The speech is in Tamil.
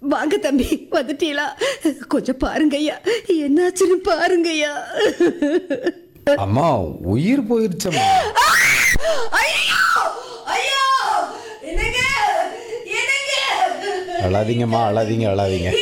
வாங்க தம்பி, வந்துட்டீங்களா? கொஞ்சம் பாருங்கய்யா, என்னாச்சுன்னு பாருங்கய்யா. அம்மா உயிர் போயிருச்சம்மா. ஐயோ! ஐயோ! என்னங்க? என்னங்க? அழாதீங்கம்மா, அழாதீங்க.